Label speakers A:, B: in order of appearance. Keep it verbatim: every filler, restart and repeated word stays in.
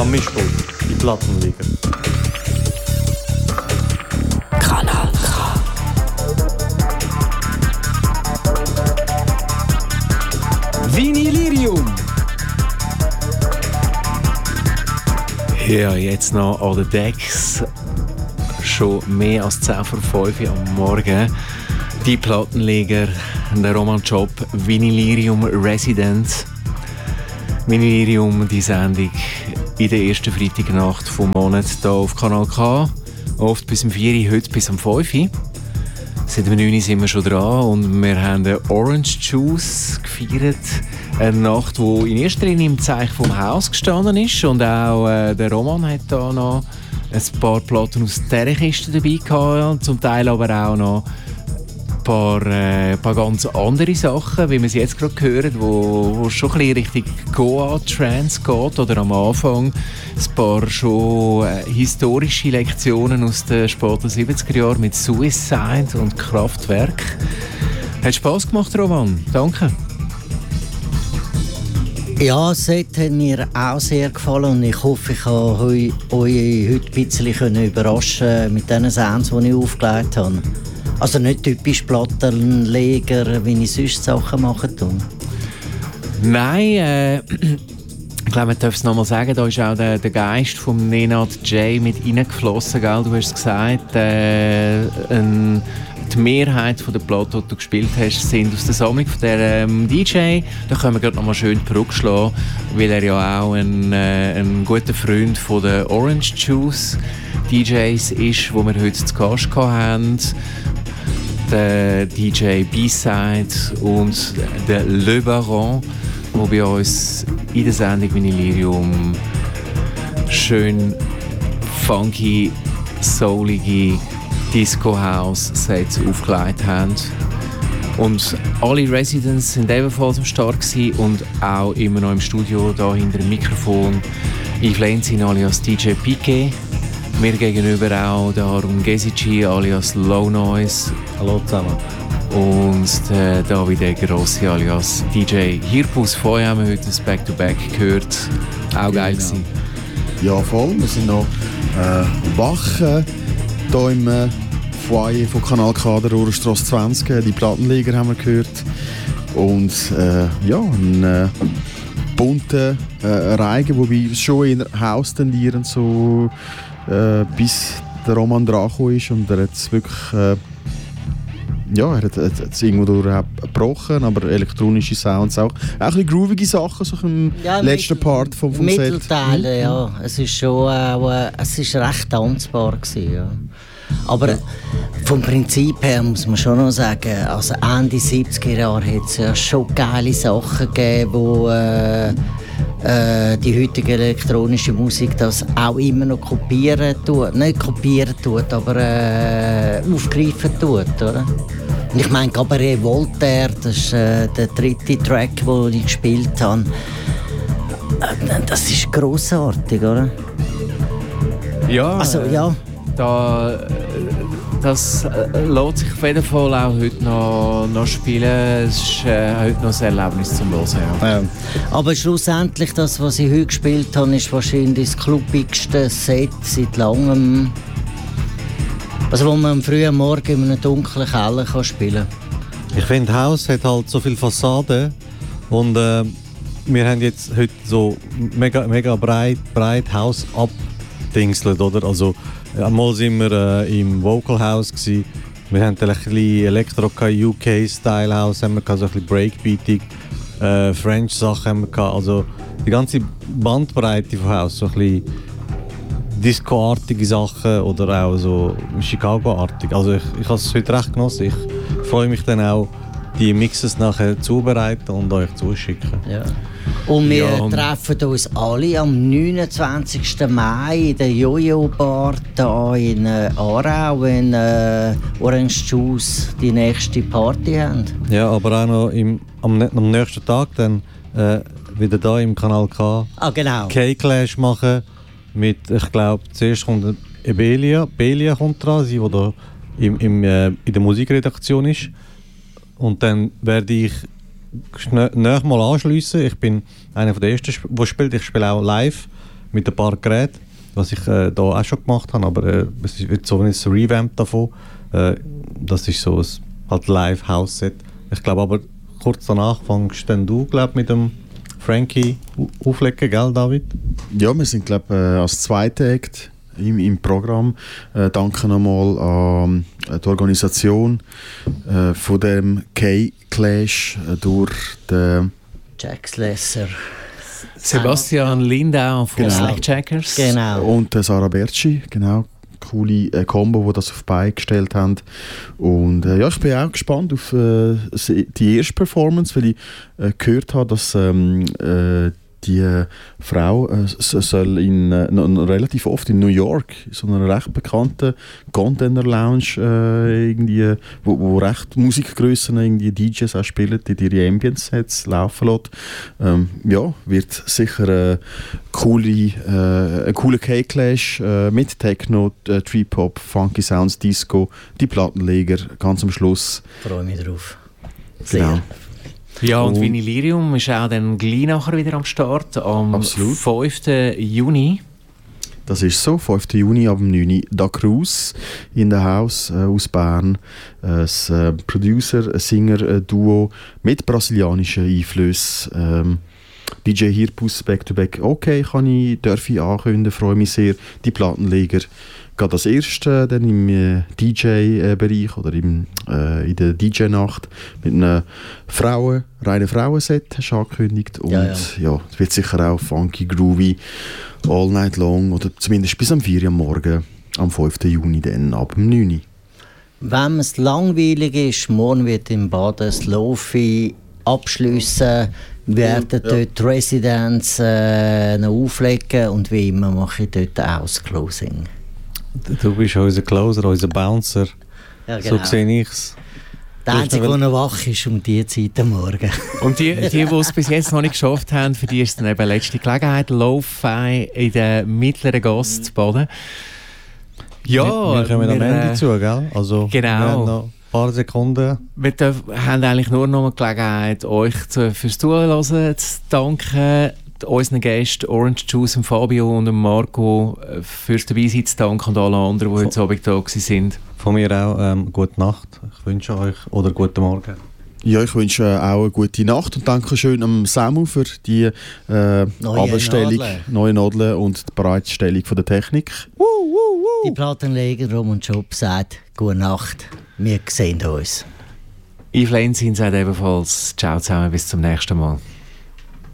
A: Am Mischpult, die Plattenliga.
B: Kanal K. Vinylirium.
C: Ja, jetzt noch an den Decks. Schon mehr als zehn vor fünf Uhr am Morgen. Die Plattenleger, der Roman Job, Vinylirium Resident. Vinylirium, die Sendung in der ersten Freitagnacht vom Monat hier auf Kanal K. Oft bis um vier Uhr, heute bis um fünf Uhr. Seit um neun Uhr sind wir schon dran und wir haben den Orange Juice gefeiert. Eine Nacht, die in erster Linie im Zeichen vom Haus gestanden ist. Und auch äh, der Roman hat da noch ein paar Platten aus dieser Kiste dabei gehabt. Zum Teil aber auch noch ein paar, äh, paar ganz andere Sachen, wie wir es jetzt gerade hören, wo, wo schon ein bisschen Richtung Goa-Trance geht. Oder am Anfang ein paar schon äh, historische Lektionen aus den späten siebziger Jahren mit Suicide und Kraftwerk. Hat Spass gemacht, Roman. Danke.
D: Ja, das Set hat mir auch sehr gefallen und ich hoffe, ich kann euch heute ein bisschen überraschen mit den Sounds, die ich aufgelegt habe. Also nicht typisch Plattenleger, wie ich sonst Sachen mache.
C: Nein, äh, ich glaube, man darf es nochmal sagen, da ist auch der, der Geist von Nenad J mit reingeflossen, gell? Du hast es gesagt, äh, ein, die Mehrheit der Platten, die du gespielt hast, sind aus der Sammlung von der ähm, D J. Da können wir gerade nochmal schön die Brücke schlagen, weil er ja auch ein, äh, ein guter Freund von der Orange Juice D Js ist, wo wir heute zu Gast hatten. Der D J B-Side und der Le Baron, der bei uns in der Sendung Vinylirium schön funky, soulige Disco-House-Sets aufgelegt haben. Und alle Residents sind ebenfalls am Start gewesen und auch immer noch im Studio, da hinter dem Mikrofon. Yves Lenzin alias D J Piquet. Mir gegenüber auch der Harun Gesici alias Low Noise.
A: Hallo zusammen.
C: Und der Davide Grossi alias D J Hirpus. Vorher haben wir heute das Back-to-Back gehört. Auch geil gewesen.
E: Ja, voll. Wir sind noch äh, wach äh, hier im äh, Foyer von Kanal K, der Rohrstrasse zwanzig. Äh, die Plattenleger haben wir gehört. Und äh, ja, ein äh, bunter äh, Reigen, wobei schon in Haus tendieren, so äh, bis der Roman dran ist. Und er hat es wirklich... Äh, ja, er hat es irgendwo durch gebrochen, aber elektronische Sounds auch. Auch ein bisschen groovige Sachen, so im ja, letzten Mittel, Part vom, vom Set.
D: Mittelteile, mhm. ja. Es ist schon auch, äh, es ist recht tanzbar gewesen, ja. Aber ja. vom Prinzip her muss man schon noch sagen, also Ende siebziger Jahre hat es ja schon geile Sachen gegeben, wo äh, äh, die heutige elektronische Musik das auch immer noch kopieren tut. Nicht kopieren tut, aber äh, aufgreifen tut, oder? Und ich meine, Cabaret Voltaire, das ist äh, der dritte Track, den ich gespielt habe. Äh, das ist grossartig, oder?
C: Ja,
D: also, ja.
C: Da, das äh, lässt sich auf jeden Fall auch heute noch, noch spielen. Es ist äh, heute noch ein Erlebnis zum Hören. Ja.
D: Ja. Aber schlussendlich, das, was ich heute gespielt habe, ist wahrscheinlich das klubbigste Set seit langem. Also wo man am frühen Morgen in einem dunklen Keller kann spielen kann.
A: Ich finde, Haus hat halt so viel Fassade und äh, wir haben jetzt heute so mega, mega breit, breit Haus abdingselt, oder? Also einmal sind wir äh, im Vocal House gsi. Wir haben ein bisschen Elektro U K-Style House, haben wir gehabt, so ein bisschen Breakbeating, äh, French Sachen haben wir gehabt. Also die ganze Bandbreite von House, so ein bisschen Disco-artige Sachen oder auch so Chicago-artig. Also ich, ich habe es heute recht genossen. Ich freue mich dann auch, die Mixes nachher zubereiten und euch zuschicken.
D: Ja. Und wir
C: ja, und
D: treffen uns alle am neunundzwanzigsten Mai in der Jojo-Bar hier in äh, Aarau, wenn äh, Orange Juice die nächste Party haben.
A: Ja, aber auch noch im, am, am nächsten Tag dann äh, wieder hier im Kanal K
D: ah, genau.
A: K-Clash machen. Mit, ich glaube, zuerst kommt Ebelia, Belia kommt dran, sie, die da im, im, äh, in der Musikredaktion ist. Und dann werde ich näher mal anschliessen. Ich bin einer der ersten, der spielt. Ich spiele auch live mit ein paar Geräten, was ich äh, da auch schon gemacht habe, aber äh, es wird so ein Revamp davon. Äh, das ist so ein halt Live-House-Set. Ich glaube aber, kurz danach fängst dann du, glaub, mit dem Frankie auflegen, gell, David?
E: Ja, wir sind, glaube ich, äh, als zweiter Act im, im Programm. Äh, danke nochmal an äh, die Organisation äh, von dem K-Clash äh, durch den
D: Jack Slesser.
C: Sebastian Lindau von
E: Genau.
C: Slackjackers.
D: Genau.
E: und äh, Sarah Bertschi, genau. Coole äh, Combo, die das auf die Beine gestellt haben. Und äh, ja, ich bin auch gespannt auf äh, die erste Performance, weil ich äh, gehört habe, dass ähm, äh, die äh, Frau äh, soll in, äh, noch relativ oft in New York, in so einer recht bekannten Container Lounge, äh, irgendwie, wo, wo recht Musikgrössen, irgendwie D Js auch spielen, die ihre Ambience-Sets laufen lassen. Ähm, ja, wird sicher äh, coole, äh, ein cooler K-Clash äh, mit Techno, äh, Trip-Hop, Funky Sounds, Disco, die Plattenleger ganz am Schluss.
D: Freue mich drauf.
E: Genau.
C: Ja, und
E: Und-
C: Vinylirium ist auch dann gleich nachher wieder am Start, am
E: Absolut.
C: fünften Juni.
E: Das ist so, fünften Juni ab neun Uhr. Da Cruz in der Haus äh, aus Bern. Äh, ein äh, Producer, ein Singer-Duo mit brasilianischen Einflüssen. Ähm, D J Hirpus Back-to-Back. Okay, kann ich, darf ich ankündigen, freue mich sehr. Die Plattenleger. Gerade als erste dann im äh, D J-Bereich oder im, äh, in der D J-Nacht mit einem Frauen, reinen Frauenset hast du angekündigt. Und
D: Ja,
E: ja,
D: ja.
E: es wird sicher auch funky, groovy, all night long oder zumindest bis am vier Uhr am Morgen, am fünften Juni dann ab neun Uhr.
D: Wenn es langweilig ist, morgen wird im Bad das Lofi abschliessen, werden
E: Ja.
D: dort die Residents äh, noch auflegen und wie immer mache ich dort auch das Closing.
A: Du bist unser Closer, unser Bouncer.
D: Ja,
A: So sehe ich es.
D: Der Einzige, der noch wach ist, um diese Zeit am Morgen.
C: Und die, die, die es bis jetzt noch nicht geschafft haben, für die ist dann eben letzte Gelegenheit. Lo-Fi in der mittleren Gasse zu baden. Ja,
A: wir, wir kommen am
C: wir,
A: Ende
C: äh,
A: zu, gell? Also,
C: genau.
A: wir haben noch ein paar Sekunden.
C: Wir dürfen, haben eigentlich nur noch die Gelegenheit, euch zu, fürs Zuhören zu danken, unseren Gästen Orange Juice, und Fabio und Marco äh, fürs Dabeisein zu danken und alle anderen, die heute Abend da waren.
A: Von mir auch ähm, gute Nacht. Ich wünsche euch, oder guten Morgen.
E: Ja, ich wünsche äh, auch eine gute Nacht und danke schön am Samu für die äh,
D: Neue
E: Abendstellung,
D: Nadeln.
E: neue Nadeln und die Bereitstellung von der Technik.
D: Die Plattenleger Rom und Job sagt gute Nacht, wir sehen uns.
C: Yves Lenzin sagt ebenfalls Ciao zusammen, bis zum nächsten Mal.